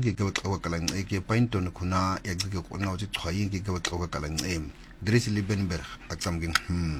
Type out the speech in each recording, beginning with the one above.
ngi ke xawakalang ke painton kuna ya ke ko na uthi xwayi ngi ke xawakalang Dries Liebenberg aksamgin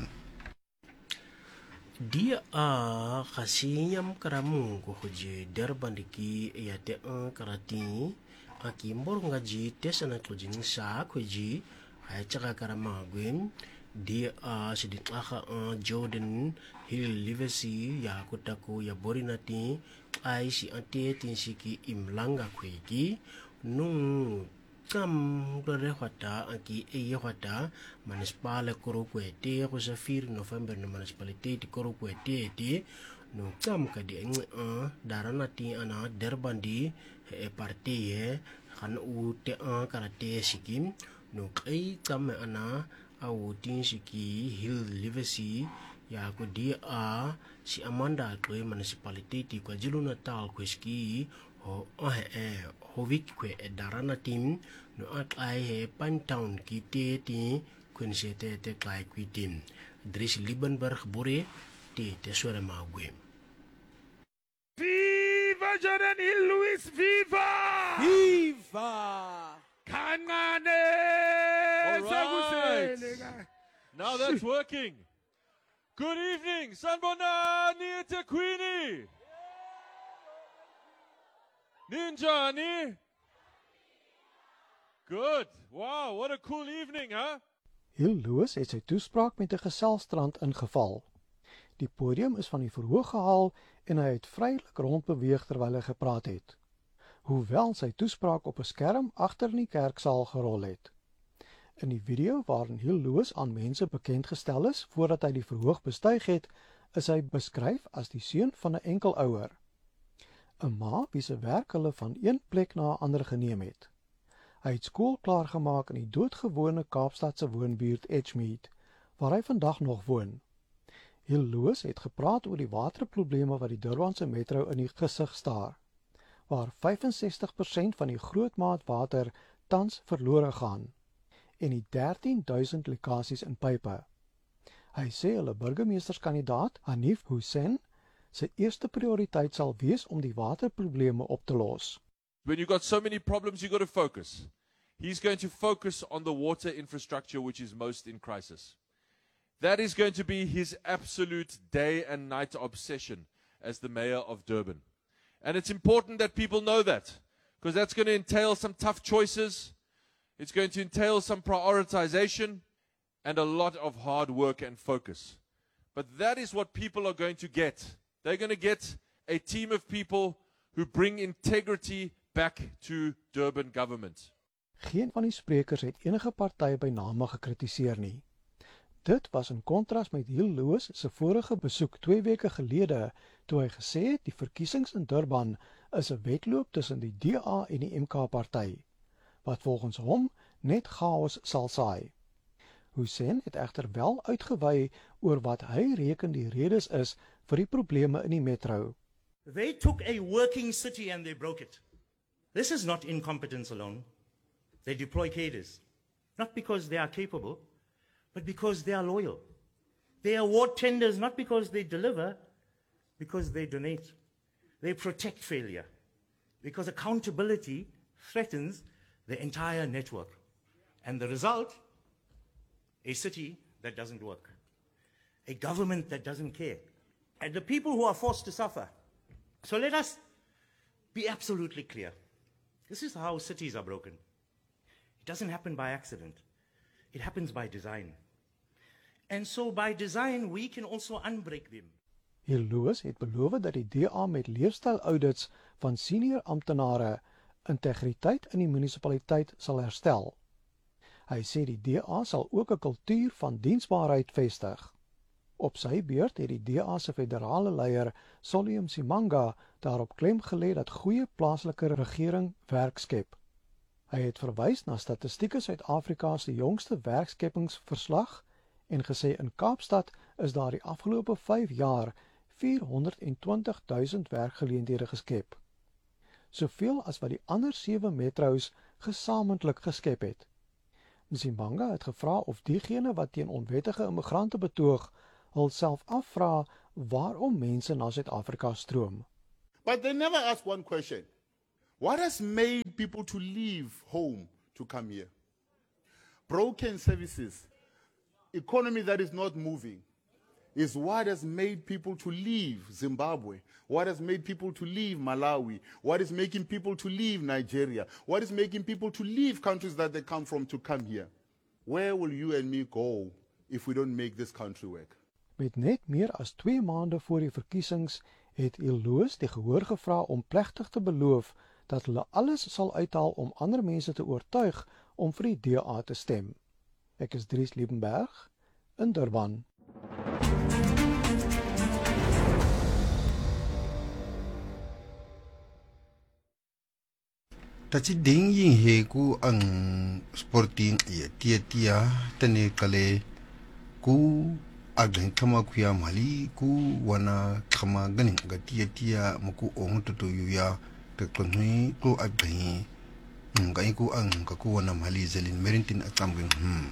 Dia kasiyam karamu ko hoje darbandiki ya te karati aki mbor ngaji tesana to jin sa ko ji ay chaka karama gwen dia sidit Jordan Hill Livesi ya kutaku ya borinati ay si ante tinsiki imlanga kweki nung kam rehwata aki eyehwata municipale korokwete ko sa 4 November na municipality korokwete ti no kam kadi daranati ana derbandi parti kan ute karate sikim no kai kam ana au tinsiki Hill Livesi ya ko dia si Amanda ko municipality ti KwaZulu Natal kweski hovik kwe darana tim no akai Pantown kite ti kwense te kai kwitim Dries Liebenberg bore te sore magwe. Viva Jordan Hill Lewis, viva! Viva! Kancane! All right. Now that's working. Good evening, Sanibonani eThekwini. Ninjani? Good. Wow, what a cool evening, huh? Hill Lewis het sy toespraak met 'n geselstrand ingeval. Die podium is van die verhoog gehaal en hy het vrylik rondbeweeg terwyl hy gepraat het. Hoewel sy toespraak op 'n skerm agter in die kerksaal gerol het. In die video waarin Hill Lewis aan mense bekend gestel is voordat hy die verhoog bestyg het, is hy beskryf as die seun van 'n enkelouer. 'n Ma wie se werk hulle van een plek na 'n ander geneem het. Hy het skool klaargemaak in die doodgewone Kaapstadse woonbuurt Edgemead, waar hy vandag nog woon. Hill Lewis het gepraat oor die waterprobleme wat die Durbanse metro in die gesig staar, waar 65% van die grootmaatwater tans verlore gaan, en die 13,000 lekasies in pype. Hy sê hulle burgemeesterskandidaat Hanif Hussein sy eerste prioriteit sal wees om die waterprobleme op te los. When you've got so many problems, you've got to focus. He's going to focus on the water infrastructure, which is most in crisis. That is going to be his absolute day and night obsession as the mayor of Durban. And it's important that people know that, because that's going to entail some tough choices. It's going to entail some prioritization and a lot of hard work and focus. But that is what people are going to get. They're going to get a team of people who bring integrity back to Durban government. Geen van die sprekers het enige party by name gekritiseer nie. Dit was in kontras met Hill Lewis se vorige besoek 2 weke gelede, toe hy gesê het die verkiesings in Durban is 'n wedloop tussen die DA en die MK-party, wat volgens hom net chaos sal saai. Hussein het egter wel uitgewy oor wat hy reken die redes is vir die probleme in die metro. They took a working city and they broke it. This is not incompetence alone. They deploy cadres, not because they are capable, but because they are loyal. They award tenders not because they deliver, because they donate. They protect failure, because accountability threatens the entire network. And the result, a city that doesn't work, a government that doesn't care, and the people who are forced to suffer. So let us be absolutely clear. This is how cities are broken. It doesn't happen by accident. It happens by design. And so by design, we can also unbreak them. Hill Lewis het beloof dat die DA met leefstyl-audits van senior amptenare integriteit in die munisipaliteit sal herstel. Hy sê die DA sal ook 'n kultuur van diensbaarheid vestig. Op sy beurt het die DA se federale leier, Solium Simanga, daarop klem gelê dat goeie plaaslike regering werk skep. Hy het verwys na Statistieke Suid-Afrika se jongste werkskepingsverslag en gesê in Kaapstad is daar die afgelope 5 jaar 420,000 werkgeleenthede geskep. Soveel as wat die ander 7 metro's gesamentlik geskep het. Mzimanga het gevra of diegene wat teen onwettige immigrante betoog, hulself afvra waarom mense na Suid-Afrika stroom. But they never ask one question. What has made made people to leave home to come here. Broken services, economy that is not moving, is what has made people to leave Zimbabwe, what has made people to leave Malawi, what is making people to leave Nigeria, what is making people to leave countries that they come from to come here. Where will you and me go if we don't make this country work? Met net meer as 2 maande voor die verkiesings het Eloos die gehoor gevra om plegtig te beloof dat hulle alles sal uithaal om ander mense te oortuig om vir die DA te stem. Ek is Dries Liebenberg in Durban. Tati ding yin he ku ang sporting ya tia tane kale ku ageng kama kuya mali ku wana kama ganing ga tia muku ong to yuya te konui ku ageng ngai ku ang ka ku wana mali zelin merintin atambing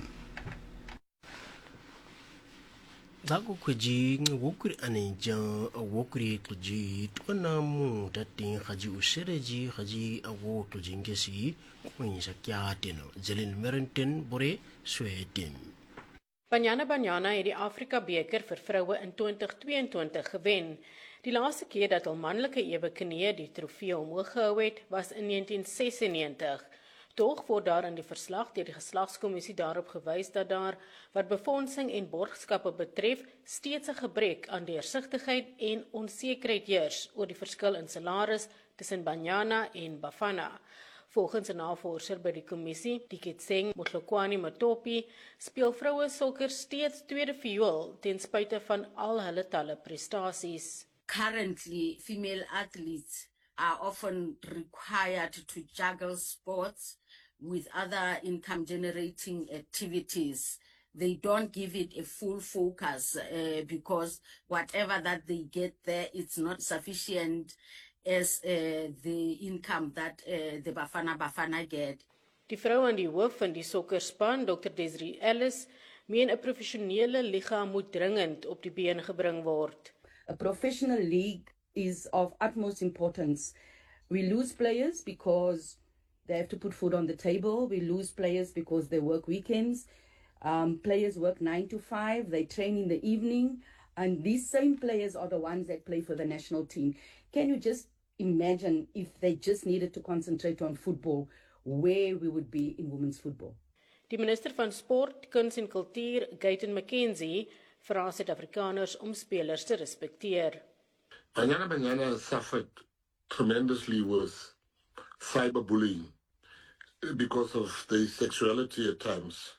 Dago kuji ngukuri aneja wokuri kuji tukana mu tati haji usereji haji awo kuji ngesi kuinsa kiatino zelin merenten bore sweten. Banyana het die Afrika beker vir vroue in 2022 gewen. Die laaste keer dat al manlike Ewe Knie die trofee omhoog gehou het, was in 1996. Toch word daar in die verslag deur die geslagskommissie daarop gewys dat daar, wat befondsing en borgskappe betref, steeds 'n gebrek aan deursigtigheid en onsekerheid heers oor die verskil in salaris tussen Banyana en Bafana. Volgens 'n navorser by die kommissie, Diketseng Motlokwani Matopi, speel vroue sokker steeds tweede viool ten spyte van al hulle talle prestasies. Currently, female athletes are often required to juggle sports with other income-generating activities. They don't give it a full focus because whatever that they get there, it's not sufficient as the income that the Bafana get. Die vrou aan die hoof van die sokkerspan, Dr. Desiree Ellis, meen 'n professionele liga moet dringend op die been gebring word. A professional league is of utmost importance. We lose players because they have to put food on the table. We lose players because they work weekends. Players work 9 to 5. They train in the evening. And these same players are the ones that play for the national team. Can you just imagine if they just needed to concentrate on football, where we would be in women's football? Die minister van Sport, Kuns en Kultuur, Gayton McKenzie, vra Suid-Afrikaners om spelers te respekteer. Banyana suffered tremendously with cyberbullying because of their sexuality at times.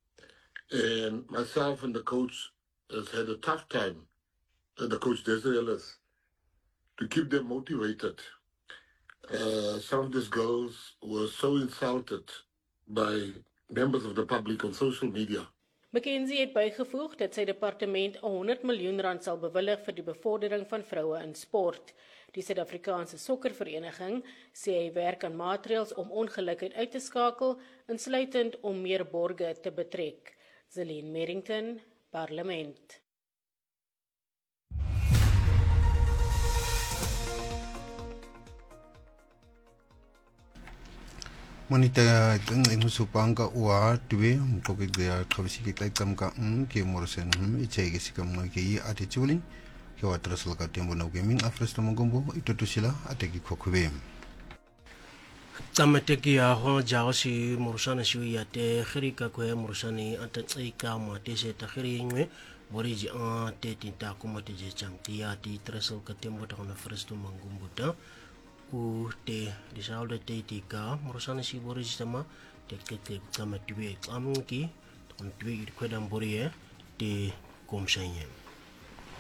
And myself and the coach has had a tough time, the coach Desiree Ellis, to keep them motivated. Some of these girls were so insulted by members of the public on social media. McKenzie het bygevoeg dat sy departement 100 miljoen rand sal bewillig vir die bevordering van vroue in sport. Die Suid-Afrikaanse Sokkervereniging sê hy werk aan maatreëls om ongelykheid uit te skakel, insluitend om meer borge te betrek. Zelene Merrington, Parlement. Monita ng supangka uwa tuwe mkoke gaya khabisi ke kai kamka ke morsen ichege sikam ke ati chulin ke watrasal ka tembo na gaming afresto mongombo itotusila ateki khokwe Tamateki ya ho jao si morusana si ya te khirika ko morusani atatsi ka mate se ta khiringwe boriji te tinta ko mate je chamti ya ti trasal ka tembo ta na afresto mongombo ta te di saldo te tika morosana si boriji sama te kete kama tuwe amki ton tuwe kwedam borie te komshanye